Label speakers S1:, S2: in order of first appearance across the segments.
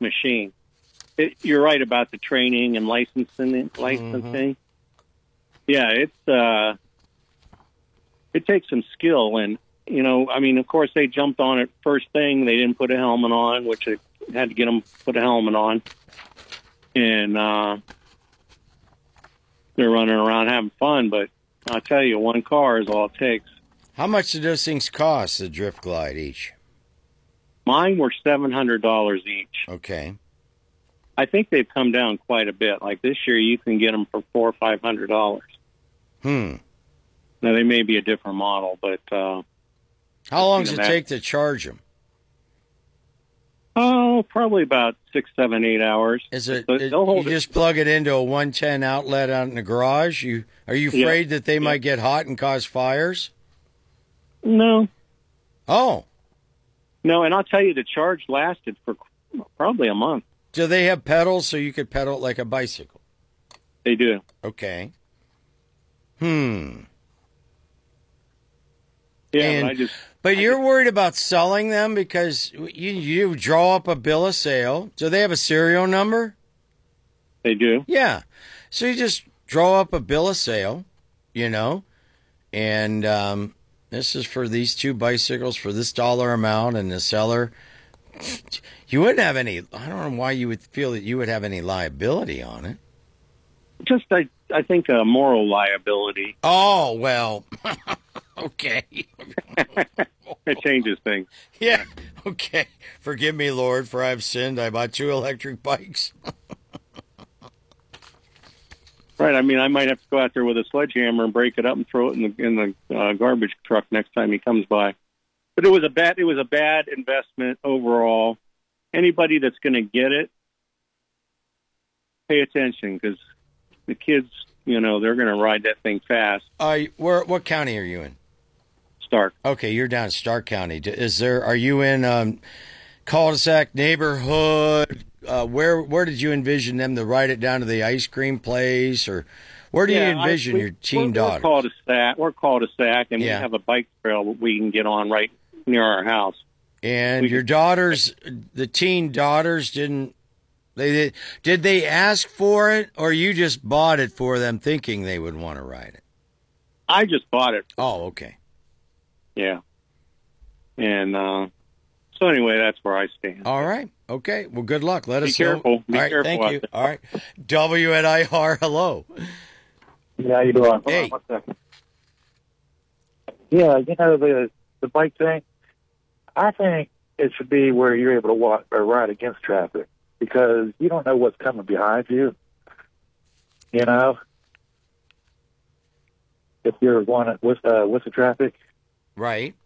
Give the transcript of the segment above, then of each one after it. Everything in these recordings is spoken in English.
S1: machine. You're right about the training and licensing. Yeah, it takes some skill, and of course they jumped on it first thing. They didn't put a helmet on, which I had to get them to put a helmet on, and they're running around having fun. But I'll tell you, one car is all it takes.
S2: How much do those things cost, the Drift Glide each?
S1: Mine were $700 each.
S2: Okay.
S1: I think they've come down quite a bit. Like this year, you can get them for $400 or $500. Now they may be a different model, but
S2: how long does it take to charge them?
S1: Oh, probably about 6, 7, 8 hours.
S2: Is it? You just plug it into a 110 outlet out in the garage. Are you afraid that they might get hot and cause fires?
S1: No.
S2: Oh.
S1: No, and I'll tell you, the charge lasted for probably a month.
S2: Do they have pedals so you could pedal it like a bicycle?
S1: They do.
S2: Okay.
S1: Yeah,
S2: but you're worried about selling them because you draw up a bill of sale. Do they have a serial number?
S1: They do.
S2: Yeah. So you just draw up a bill of sale, and this is for these two bicycles for this dollar amount, and the seller, you wouldn't have any, I don't know why you would feel that you would have any liability on it.
S1: Just, I think a moral liability.
S2: Oh, well, okay.
S1: It changes things.
S2: Yeah, okay. Forgive me, Lord, for I have sinned. I bought 2 electric bikes.
S1: Right. I mean, I might have to go out there with a sledgehammer and break it up and throw it in the garbage truck next time he comes by. But it was a bad investment overall. Anybody that's going to get it, pay attention because the kids, they're going to ride that thing fast.
S2: What county are you in?
S1: Stark.
S2: Okay, you're down in Stark County. Are you in cul-de-sac neighborhood? Where did you envision them to ride it down to the ice cream place, or where do you envision your teen daughter?
S1: We're cul-de-sac, and we have a bike trail we can get on right near our house.
S2: And your daughters, the teen daughters, did they ask for it, or you just bought it for them thinking they would want to ride it?
S1: I just bought it.
S2: Oh, okay.
S1: Yeah. And so anyway, that's where I stand.
S2: All right. Okay. Well, good luck. Let us
S1: know. Be
S2: All right,
S1: careful.
S2: Thank you. All right. WNIR, hello.
S3: Yeah, how you doing?
S2: Hey.
S3: Hold on 1 second. Yeah, the bike thing, I think it should be where you're able to walk or ride against traffic because you don't know what's coming behind you. If you're going with the traffic.
S2: Right.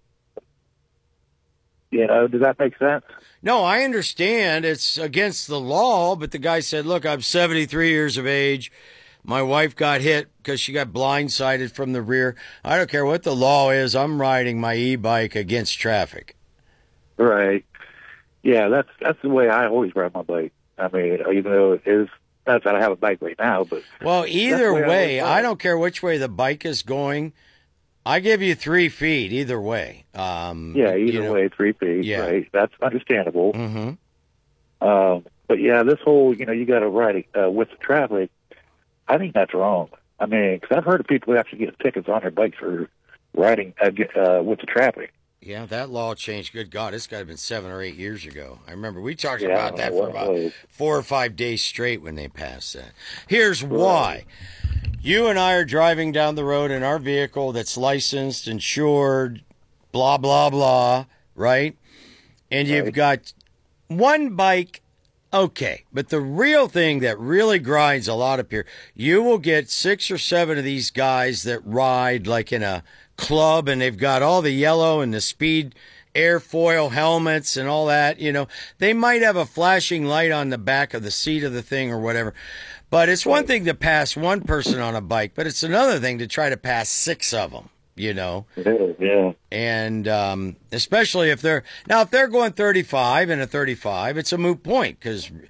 S3: Does that make sense?
S2: No, I understand it's against the law, but the guy said, look, I'm 73 years of age. My wife got hit because she got blindsided from the rear. I don't care what the law is. I'm riding my e-bike against traffic.
S3: Right. Yeah, that's the way I always ride my bike. I mean, even though it is, not that I have a bike right now, but...
S2: Well, either way, I don't care which way the bike is going. I give you 3 feet either way.
S3: Either way, 3 feet.
S2: Yeah.
S3: Right. That's understandable.
S2: Mm-hmm.
S3: But yeah, this whole, you got to ride with the traffic. I think that's wrong. I mean, because I've heard of people who actually get tickets on their bikes for riding with the traffic.
S2: Yeah, that law changed. Good God, it's got to have been 7 or 8 years ago. I remember we talked about that for about 4 or 5 days straight when they passed that. Here's why. You and I are driving down the road in our vehicle that's licensed, insured, blah, blah, blah, right? And you've got one bike, okay. But the real thing that really grinds a lot up here, you will get 6 or 7 of these guys that ride like in a club, and they've got all the yellow and the speed airfoil helmets and all that. They might have a flashing light on the back of the seat of the thing or whatever. But it's one thing to pass one person on a bike, but it's another thing to try to pass 6 of them,
S3: Yeah.
S2: And especially if they're going 35 in a 35, it's a moot point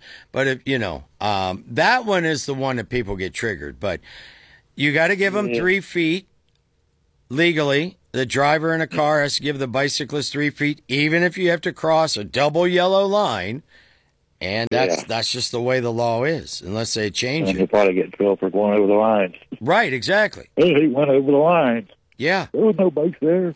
S2: that one is the one that people get triggered. But you got to give them 3 feet legally. The driver in a car has to give the bicyclist 3 feet, even if you have to cross a double yellow line. And that's just the way the law is, unless they change
S3: and
S2: it.
S3: You'll probably get in trouble for going over the lines.
S2: Right, exactly.
S3: Hey, he went over the lines.
S2: Yeah.
S3: There was no bikes there.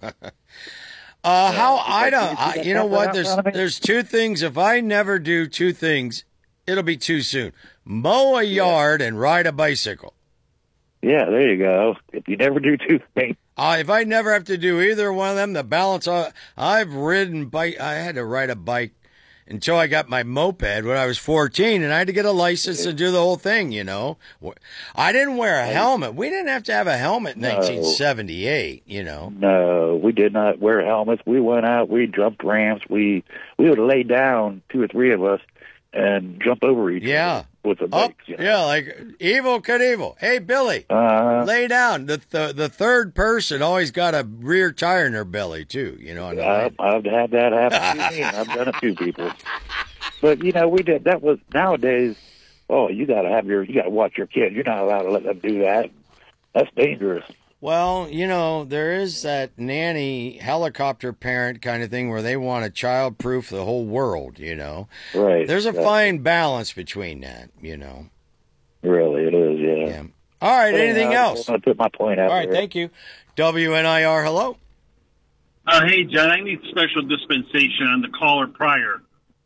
S2: You know what? There's two things. If I never do two things, it'll be too soon. Mow a yard and ride a bicycle.
S3: Yeah, there you go. If you never do two things.
S2: If I never have to do either one of them, the balance, I've ridden bike. I had to ride a bike until I got my moped when I was 14, and I had to get a license to do the whole thing, you know. I didn't wear a helmet. We didn't have to have a helmet in 1978, you know.
S3: No, we did not wear helmets. We went out, we jumped ramps. We would lay down, 2 or 3 of us, and jump over each other with the bikes. You know?
S2: Yeah, like Evel Knievel. Hey, Billy, lay down. The third person always got a rear tire in their belly, too, you know.
S3: I've had that happen to me, and I've done it to people. But, you know, we did. That was nowadays, you got to watch your kids. You're not allowed to let them do that. That's dangerous.
S2: Well, you know, there is that nanny helicopter parent kind of thing where they want to child-proof the whole world, you know.
S3: Right.
S2: There's a fine balance between that, you know.
S3: Really, it is, yeah.
S2: All right, anything else?
S3: I'm going to put my point out.
S2: All right, thank you. WNIR, hello.
S4: Hey, John, I need special dispensation on the caller prior.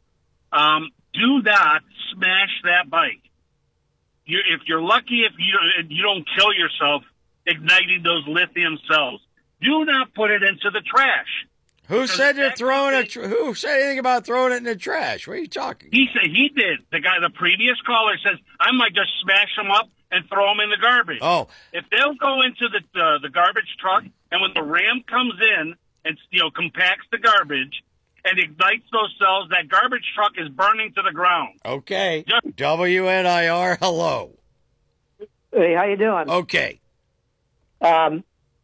S4: Do not smash that bike. If you're lucky, if you don't kill yourself igniting those lithium cells, do not put it into the trash.
S2: Who said you're throwing who said anything about throwing it in the trash? What are you talking?
S4: He said he did. The previous caller says I might just smash them up and throw them in the garbage.
S2: Oh,
S4: if they'll go into the garbage truck, and when the ram comes in and compacts the garbage and ignites those cells, that garbage truck is burning to the ground.
S2: Okay. WNIR, hello.
S5: Hey, how you doing?
S2: Okay.
S5: I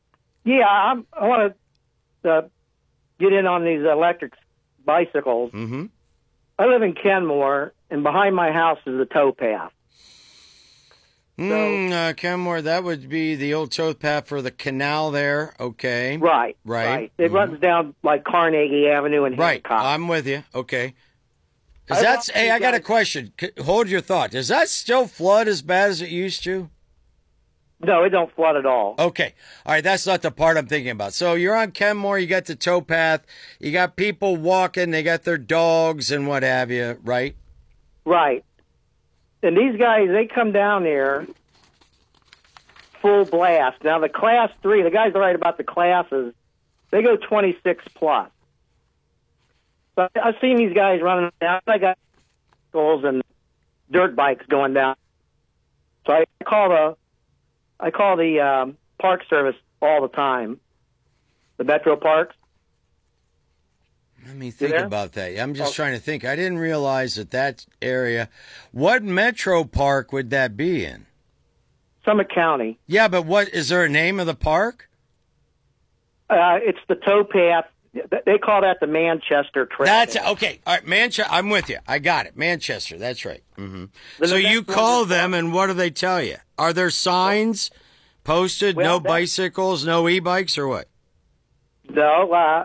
S5: want to get in on these electric bicycles.
S2: Mm-hmm.
S5: I live in Kenmore, and behind my house is a towpath.
S2: Kenmore, that would be the old towpath for the canal there. Okay.
S5: Right. It runs down like Carnegie Avenue and Hancock.
S2: Right. I'm with you. Okay. I got a question. Hold your thought. Does that still flood as bad as it used to?
S5: No, it don't flood at all.
S2: Okay. All right, that's not the part I'm thinking about. So you're on Kenmore, you got the towpath, you got people walking, they got their dogs and what have you, right?
S5: Right. And these guys, they come down there full blast. Now, the Class 3, the guys are right about the classes, they go 26 plus. So I've seen these guys running down. I got goals and dirt bikes going down. So I call the Park Service all the time, the Metro Parks.
S2: Let me think about that. I'm just trying to think. I didn't realize that area. What Metro Park would that be in?
S5: Summit County.
S2: Yeah, but is there a name of the park?
S5: It's the towpath. They call that the Manchester Trail.
S2: That's okay. All right, Manchester. I'm with you. I got it. Manchester. That's right. Mm-hmm. So you call them, and what do they tell you? Are there signs posted? No bicycles, no e-bikes, or what?
S5: No.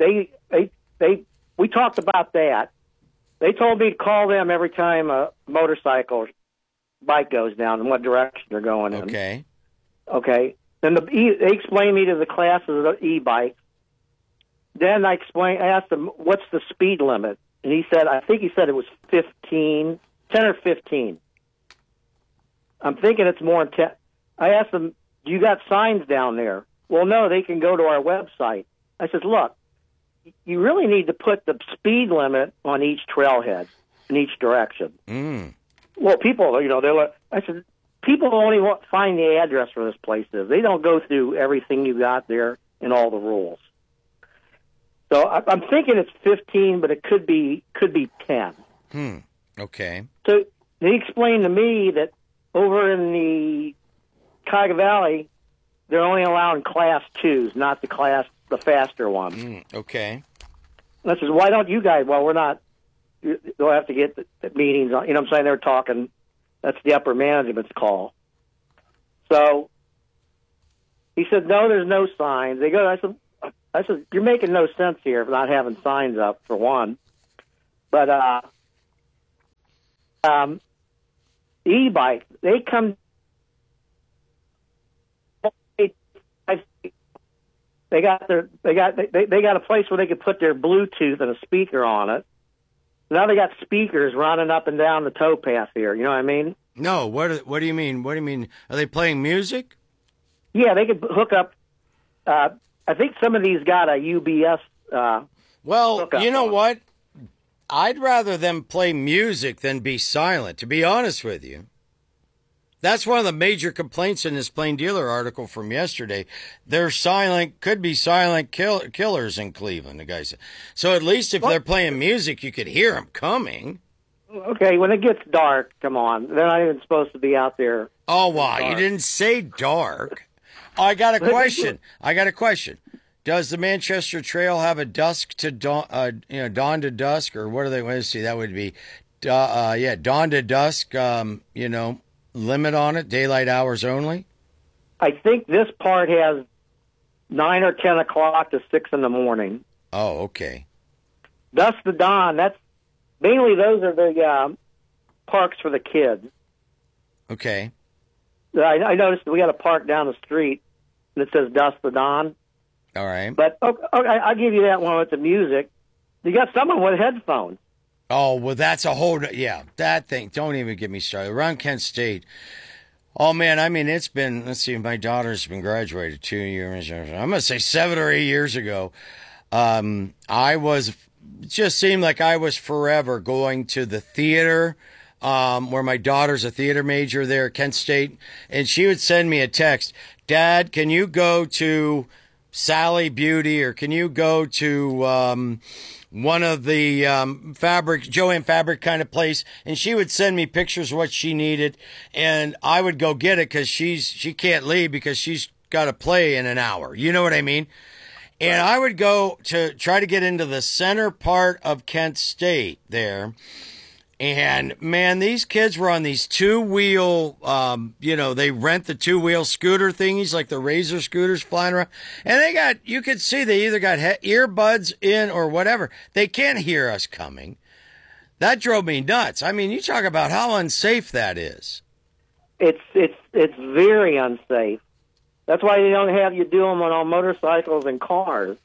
S5: We talked about that. They told me to call them every time a motorcycle or bike goes down and what direction they're going in. Okay. Then they explained me to the classes of the e-bike. Then I asked him, what's the speed limit? And he said, I think he said it was 10 or 15. I'm thinking it's more than 10. I asked him, do you got signs down there? Well, no, they can go to our website. I said, look, you really need to put the speed limit on each trailhead in each direction. Well, people, I said, people only find the address where this place is. They don't go through everything you got there and all the rules. So I'm thinking it's 15, but it could be 10.
S2: Okay.
S5: So they explained to me that over in the Cuyahoga Valley, they're only allowing Class 2s, not the faster ones.
S2: Okay.
S5: And I said, why don't you guys? Well, we're not. They'll have to get the meetings. You know what I'm saying? They're talking. That's the upper management's call. So he said, no, there's no signs. They go. I said, you're making no sense here for not having signs up, for one. But e-bikes, they come. They got a place where they could put their Bluetooth and a speaker on it. Now they got speakers running up and down the towpath here. You know what I mean?
S2: No. What do you mean? What do you mean? Are they playing music?
S5: Yeah, they could hook up. I think some of these got a UBS.
S2: Well, you know what? I'd rather them play music than be silent, to be honest with you. That's one of the major complaints in this Plain Dealer article from yesterday. They're silent, could be silent killers in Cleveland, the guy said. So at least if they're playing music, you could hear them coming.
S5: Okay, when it gets dark, come on. They're not even supposed to be out there.
S2: Oh, wow. You didn't say dark. I got a question. Does the Manchester Trail have a dusk to dawn, dawn to dusk, or what do they want to see? That would be, dawn to dusk, limit on it, daylight hours only?
S5: I think this part has 9 or 10 o'clock to 6 in the morning.
S2: Oh, okay.
S5: Dusk to dawn, those are the parks for the kids.
S2: Okay.
S5: I noticed we got a park down the street that says Dusk to Dawn.
S2: All right.
S5: But okay, I'll give you that one with the music. You got someone with headphones.
S2: Oh, well, that's a whole... Yeah, that thing. Don't even get me started. Around Kent State. Oh, man, I mean, it's been... Let's see, my daughter's been graduated 2 years. I'm going to say 7 or 8 years ago. It just seemed like I was forever going to the theater, where my daughter's a theater major there at Kent State. And she would send me a text, Dad, can you go to Sally Beauty, or can you go to... one of the Joann Fabric kind of place, and she would send me pictures of what she needed, and I would go get it because she can't leave because she's got to play in an hour. You know what I mean? And I would go to try to get into the center part of Kent State there. And, man, these kids were on these two-wheel, they rent the two-wheel scooter thingies, like the Razor scooters flying around. And you could see they either got earbuds in or whatever. They can't hear us coming. That drove me nuts. I mean, you talk about how unsafe that is.
S5: It's very unsafe. That's why they don't have you do them on motorcycles and cars.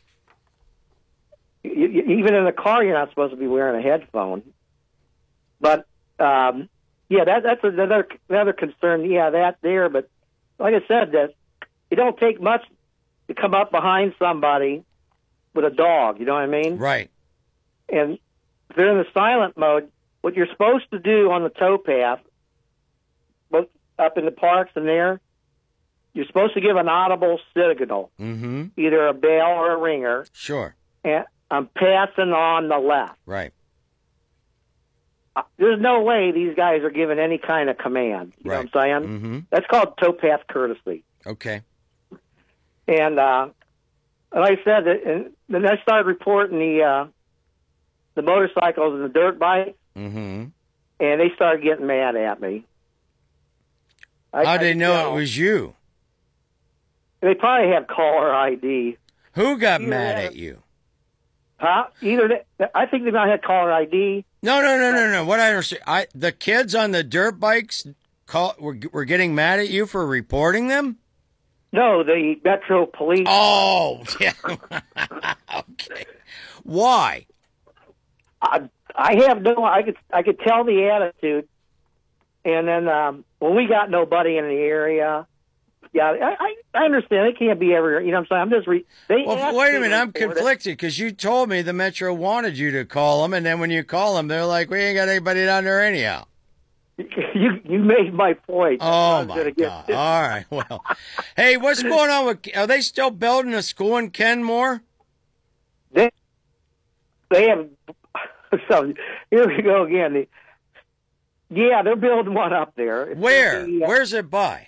S5: Even in the car, you're not supposed to be wearing a headphone. But, that's another concern. Yeah, that there. But like I said, that it don't take much to come up behind somebody with a dog. You know what I mean?
S2: Right.
S5: And if they're in the silent mode, what you're supposed to do on the towpath, both up in the parks and there, you're supposed to give an audible signal, either a bell or a ringer.
S2: Sure.
S5: And I'm passing on the left.
S2: Right.
S5: There's no way these guys are giving any kind of command. You know what I'm saying?
S2: Mm-hmm.
S5: That's called towpath courtesy.
S2: Okay.
S5: And like I said, and then I started reporting the motorcycles and the dirt bikes, and they started getting mad at me.
S2: How'd they know it was you?
S5: They probably have caller ID.
S2: Who got mad at you?
S5: Huh? I think they might have caller ID.
S2: No. What I understand, the kids on the dirt bikes were getting mad at you for reporting them?
S5: No, the Metro Police.
S2: Oh, yeah. Okay. Why?
S5: I have no. I could tell the attitude, and then when we got nobody in the area. Yeah, I understand. It can't be everywhere. You know what I'm saying?
S2: Wait a minute. I'm conflicted because you told me the Metro wanted you to call them, and then when you call them, they're like, we ain't got anybody down there anyhow.
S5: You made my point.
S2: Oh, my God. All right. Well, hey, what's going on with... Are they still building a school in Kenmore?
S5: They have... So, here we go again. They're building one up there.
S2: Where? Where's it by?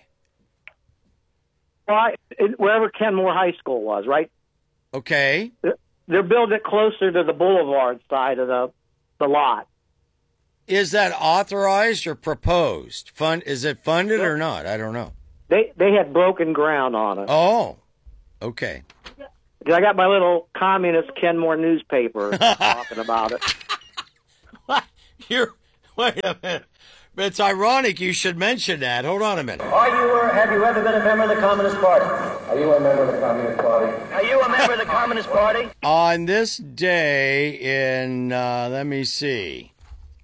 S5: Wherever Kenmore High School was, right?
S2: Okay.
S5: They're building it closer to the boulevard side of the lot.
S2: Is that authorized or proposed? Is it funded or not? I don't know.
S5: They had broken ground on it.
S2: Oh, okay.
S5: I got my little communist Kenmore newspaper talking about it.
S2: What? Wait a minute. It's ironic you should mention that. Hold on a minute.
S6: Have you ever been a member of the Communist Party? Are you a member of the Communist Party? Are you a member of the Communist Party?
S2: On this day in, let me see.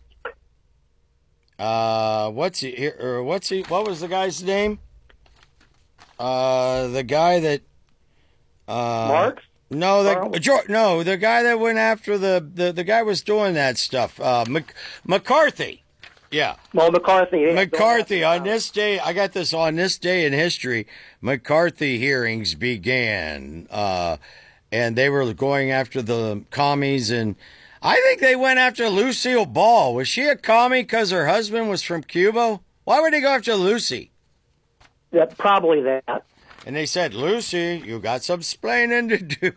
S2: What was the guy's name? The guy that,
S5: Marx?
S2: No, the guy that went after the guy was doing that stuff. McCarthy. Yeah.
S5: Well, McCarthy.
S2: McCarthy, on this day, I got this on this day in history, McCarthy hearings began. And they were going after the commies, and I think they went after Lucille Ball. Was she a commie because her husband was from Cuba? Why would they go after Lucy?
S5: Yeah, probably that.
S2: And they said, Lucy, you got some splaining to do.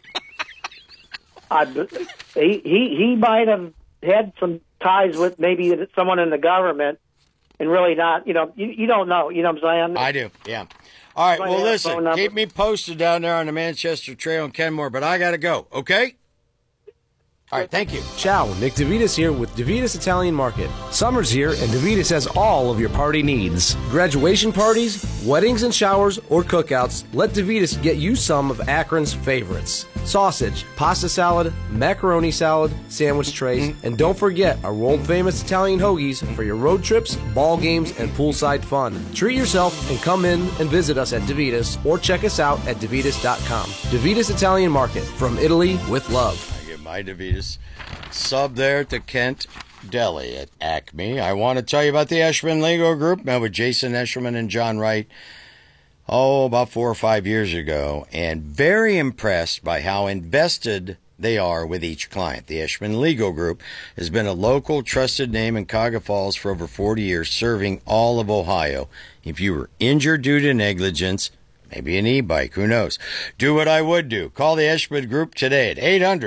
S5: He might have had some ties with maybe someone in the government and really not, you don't know, you know what I'm saying?
S2: I do, yeah. All right, well, listen, keep me posted down there on the Manchester Trail in Kenmore, but I got to go, okay? All right, thank you.
S7: Ciao, Nick DeVitis here with DeVitis Italian Market. Summer's here, and DeVitis has all of your party needs. Graduation parties, weddings and showers, or cookouts, let DeVitis get you some of Akron's favorites. Sausage, pasta salad, macaroni salad, sandwich trays, and don't forget our world-famous Italian hoagies for your road trips, ball games, and poolside fun. Treat yourself and come in and visit us at DeVitis, or check us out at DeVitis.com. DeVitis Italian Market, from Italy with love.
S2: My DeVitis sub there to Kent Deli at Acme. I want to tell you about the Eshman Legal Group. Met with Jason Eshelman and John Wright, about 4 or 5 years ago, and very impressed by how invested they are with each client. The Eshman Legal Group has been a local trusted name in Cuyahoga Falls for over 40 years, serving all of Ohio. If you were injured due to negligence, maybe an e-bike, who knows? Do what I would do. Call the Eshman Group today at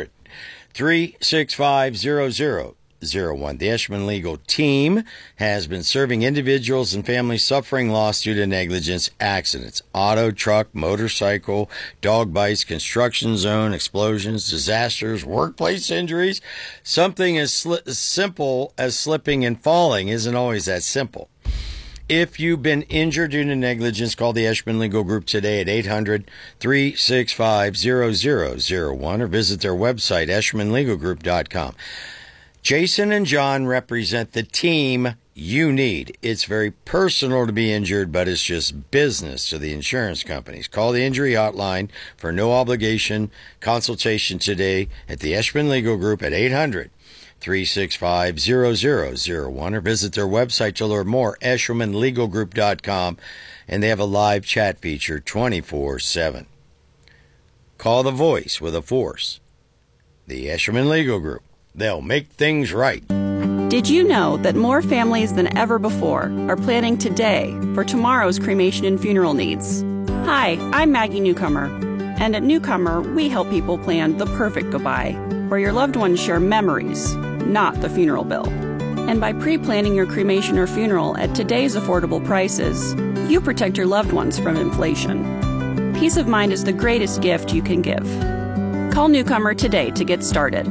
S2: 800-365-0001. The Eshman Legal Team has been serving individuals and families suffering loss due to negligence accidents, auto, truck, motorcycle, dog bites, construction zone, explosions, disasters, workplace injuries. Something as simple as slipping and falling isn't always that simple. If you've been injured due to negligence, call the Eshman Legal Group today at 800-365-0001 or visit their website, eshmanlegalgroup.com. Jason and John represent the team you need. It's very personal to be injured, but it's just business to the insurance companies. Call the injury hotline for no obligation consultation today at the Eshman Legal Group at 800-365-0001 or visit their website to learn more, eshelmanlegalgroup.com, and they have a live chat feature 24/7. Call the voice with a force. The Eshelman Legal Group. They'll make things right.
S8: Did you know that more families than ever before are planning today for tomorrow's cremation and funeral needs? Hi, I'm Maggie Newcomer, and at Newcomer, we help people plan the perfect goodbye, where your loved ones share memories, not the funeral bill. And by pre-planning your cremation or funeral at today's affordable prices, you protect your loved ones from inflation. Peace of mind is the greatest gift you can give. Call Newcomer today to get started.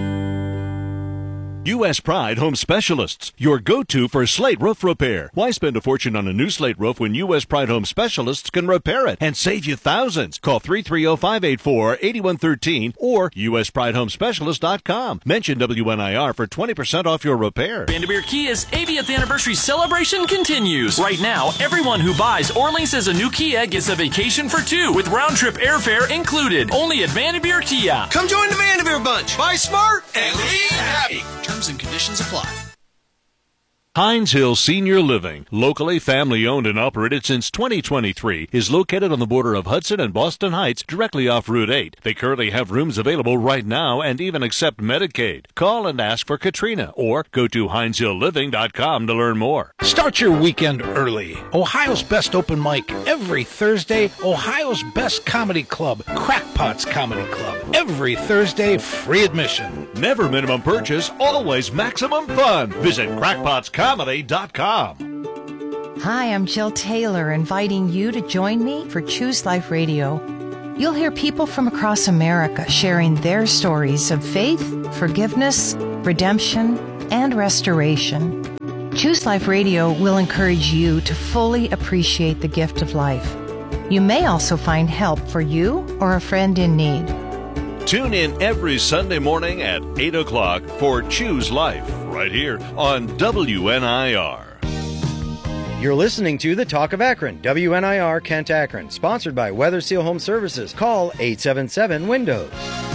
S9: U.S. Pride Home Specialists, your go-to for slate roof repair. Why spend a fortune on a new slate roof when U.S. Pride Home Specialists can repair it and save you thousands? Call 330-584-8113 or uspridehomespecialist.com. Mention WNIR for 20% off your repair.
S10: Vandermeer Kia's 80th anniversary celebration continues. Right now, everyone who buys or leases a new Kia gets a vacation for two with round-trip airfare included. Only at Vandermeer Kia.
S11: Come join the Vandermeer Bunch. Buy smart and leave happy. Terms and conditions apply.
S9: Hines Hill Senior Living, locally family-owned and operated since 2023, is located on the border of Hudson and Boston Heights, directly off Route 8. They currently have rooms available right now and even accept Medicaid. Call and ask for Katrina or go to HinesHillLiving.com to learn more.
S12: Start your weekend early. Ohio's best open mic every Thursday. Ohio's best comedy club, Crackpots Comedy Club. Every Thursday, free admission.
S9: Never minimum purchase, always maximum fun. Visit crackpotscomedy.com.
S13: Hi, I'm Jill Taylor, inviting you to join me for Choose Life Radio. You'll hear people from across America sharing their stories of faith, forgiveness, redemption, and restoration. Choose Life Radio will encourage you to fully appreciate the gift of life. You may also find help for you or a friend in need.
S9: Tune in every Sunday morning at 8 o'clock for Choose Life, right here on WNIR.
S2: You're listening to The Talk of Akron, WNIR Kent Akron, sponsored by Weather Seal Home Services. Call 877-WINDOWS.